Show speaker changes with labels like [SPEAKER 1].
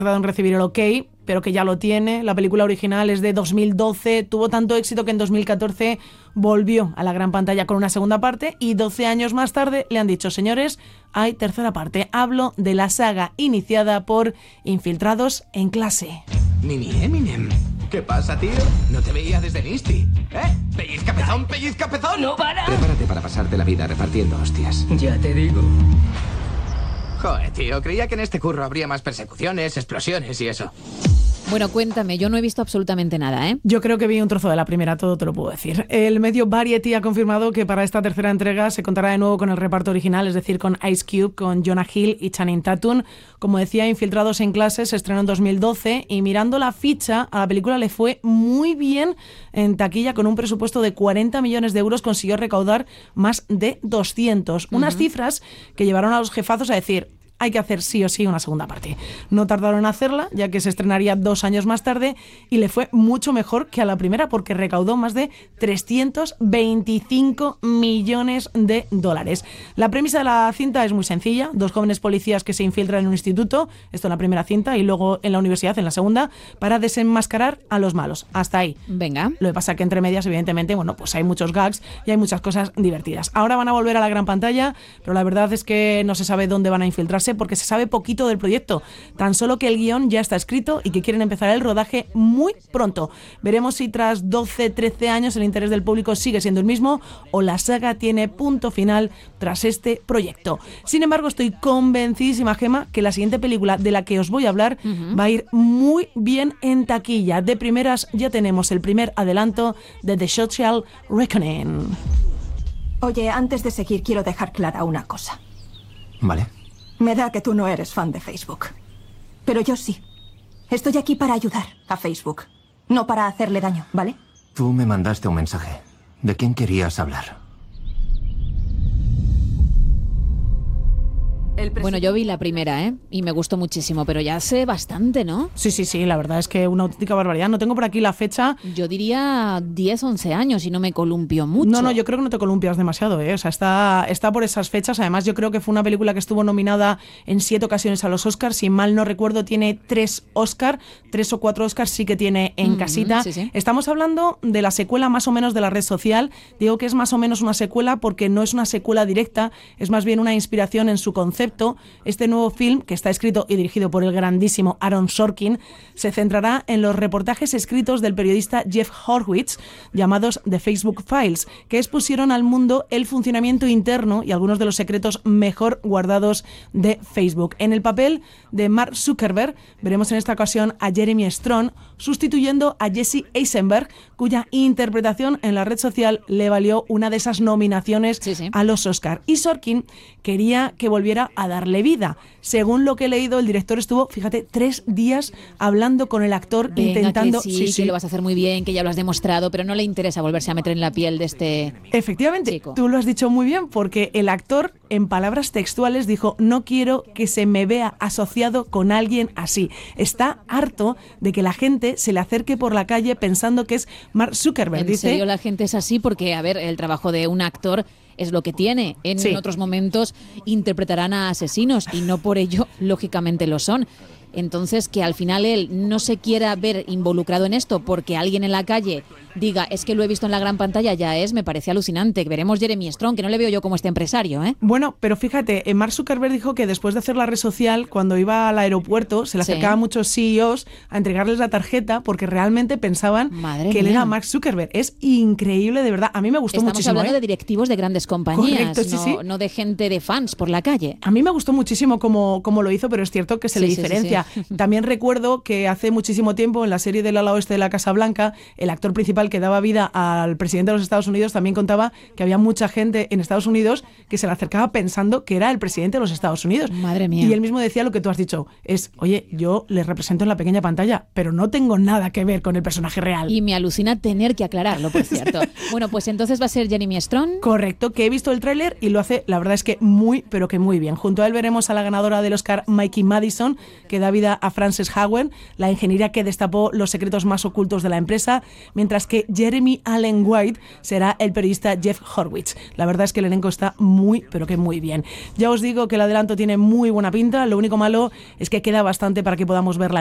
[SPEAKER 1] tardado en recibir el ok, pero que ya lo tiene. La película original es de 2012, tuvo tanto éxito que en 2014 volvió a la gran pantalla con una segunda parte y 12 años más tarde le han dicho, señores, hay tercera parte. Hablo de la saga iniciada por Infiltrados en clase.
[SPEAKER 2] Mini Eminem. ¿Qué pasa, tío? No te veía desde Misty. ¡Pellizca pezón, pellizca pezón!
[SPEAKER 3] ¡No para!
[SPEAKER 2] Prepárate para pasarte la vida repartiendo hostias.
[SPEAKER 3] Ya te digo.
[SPEAKER 2] Joder, tío, creía que en este curro habría más persecuciones, explosiones y eso.
[SPEAKER 4] Bueno, cuéntame, yo no he visto absolutamente nada, ¿eh?
[SPEAKER 1] Yo creo que vi un trozo de la primera, todo te lo puedo decir. El medio Variety ha confirmado que para esta tercera entrega se contará de nuevo con el reparto original, es decir, con Ice Cube, con Jonah Hill y Channing Tatum. Como decía, Infiltrados en clase se estrenó en 2012 y mirando la ficha, a la película le fue muy bien en taquilla. Con un presupuesto de 40 millones de euros consiguió recaudar más de 200. Unas cifras que llevaron a los jefazos a decir, hay que hacer sí o sí una segunda parte. No tardaron en hacerla, ya que se estrenaría 2 años más tarde y le fue mucho mejor que a la primera porque recaudó más de 325 millones de dólares. La premisa de la cinta es muy sencilla. 2 jóvenes policías que se infiltran en un instituto, esto en la primera cinta, y luego en la universidad, en la segunda, para desenmascarar a los malos. Hasta ahí.
[SPEAKER 4] Venga.
[SPEAKER 1] Lo que pasa que entre medias, evidentemente, bueno, pues hay muchos gags y hay muchas cosas divertidas. Ahora van a volver a la gran pantalla, pero la verdad es que no se sabe dónde van a infiltrarse porque se sabe poquito del proyecto, tan solo que el guión ya está escrito y que quieren empezar el rodaje muy pronto. Veremos si tras 12-13 años el interés del público sigue siendo el mismo o la saga tiene punto final tras este proyecto. Sin embargo, estoy convencidísima, Gemma, que la siguiente película de la que os voy a hablar va a ir muy bien en taquilla. De primeras ya tenemos el primer adelanto de The Social Reckoning.
[SPEAKER 5] Oye, antes de seguir quiero dejar clara una cosa.
[SPEAKER 2] Vale.
[SPEAKER 5] Me da que tú no eres fan de Facebook. Pero yo sí. Estoy aquí para ayudar a Facebook, no para hacerle daño, ¿vale?
[SPEAKER 6] Tú me mandaste un mensaje. ¿De quién querías hablar?
[SPEAKER 4] Bueno, yo vi la primera, ¿eh? Y me gustó muchísimo, pero ya sé bastante, ¿no?
[SPEAKER 1] Sí, la verdad es que una auténtica barbaridad. No tengo por aquí la fecha.
[SPEAKER 4] Yo diría 10, 11 años y no me columpio mucho.
[SPEAKER 1] No, yo creo que no te columpias demasiado, ¿eh? O sea, está por esas fechas. Además, yo creo que fue una película que estuvo nominada en 7 ocasiones a los Oscars. Si mal no recuerdo, tiene 3 Oscars, 3 o 4 Oscars sí que tiene en casita.
[SPEAKER 4] Sí.
[SPEAKER 1] Estamos hablando de la secuela más o menos de la red social. Digo que es más o menos una secuela porque no es una secuela directa, es más bien una inspiración en su concepto. Este nuevo film, que está escrito y dirigido por el grandísimo Aaron Sorkin, se centrará en los reportajes escritos del periodista Jeff Horowitz, llamados The Facebook Files, que expusieron al mundo el funcionamiento interno y algunos de los secretos mejor guardados de Facebook. En el papel de Mark Zuckerberg veremos en esta ocasión a Jeremy Strong sustituyendo a Jesse Eisenberg, cuya interpretación en la red social le valió una de esas nominaciones a los Oscar. Y Sorkin quería que volviera a darle vida. Según lo que he leído, el director estuvo, fíjate, 3 días hablando con el actor.
[SPEAKER 4] Venga,
[SPEAKER 1] intentando...
[SPEAKER 4] que sí, lo vas a hacer muy bien, que ya lo has demostrado, pero no le interesa volverse a meter en la piel de este
[SPEAKER 1] Efectivamente,
[SPEAKER 4] chico.
[SPEAKER 1] Tú lo has dicho muy bien, porque el actor, en palabras textuales, dijo: no quiero que se me vea asociado con alguien así. Está harto de que la gente se le acerque por la calle pensando que es Mark Zuckerberg.
[SPEAKER 4] ¿En serio la gente es así? Porque, a ver, el trabajo de un actor es lo que tiene. En otros momentos interpretarán a asesinos y no por ello, lógicamente, lo son. Entonces, que al final él no se quiera ver involucrado en esto porque alguien en la calle diga, es que lo he visto en la gran pantalla, me parece alucinante. Veremos Jeremy Strong, que no le veo yo como este empresario, ¿eh?
[SPEAKER 1] Bueno, pero fíjate, Mark Zuckerberg dijo que después de hacer la red social, cuando iba al aeropuerto, se le acercaban muchos CEOs a entregarles la tarjeta porque realmente pensaban que él era Mark Zuckerberg. Es increíble, de verdad. A mí me gustó muchísimo.
[SPEAKER 4] Estamos hablando de directivos de grandes compañías,
[SPEAKER 1] correcto,
[SPEAKER 4] no de gente de fans por la calle.
[SPEAKER 1] A mí me gustó muchísimo cómo lo hizo, pero es cierto que se le diferencia. También recuerdo que hace muchísimo tiempo, en la serie del ala oeste de la Casa Blanca, el actor principal que daba vida al presidente de los Estados Unidos también contaba que había mucha gente en Estados Unidos que se le acercaba pensando que era el presidente de los Estados Unidos.
[SPEAKER 4] Madre mía.
[SPEAKER 1] Y él mismo decía lo que tú has dicho, oye, yo le represento en la pequeña pantalla, pero no tengo nada que ver con el personaje real.
[SPEAKER 4] Y me alucina tener que aclararlo, por cierto. Bueno, pues entonces va a ser Jeremy Strong.
[SPEAKER 1] Correcto, que he visto el tráiler y lo hace, la verdad es que muy, pero que muy bien. Junto a él veremos a la ganadora del Oscar, Mikey Madison, que da la vida a Frances Haugen, la ingeniera que destapó los secretos más ocultos de la empresa, mientras que Jeremy Allen White será el periodista Jeff Horwitz. La verdad es que el elenco está muy, pero que muy bien. Ya os digo que el adelanto tiene muy buena pinta, lo único malo es que queda bastante para que podamos verla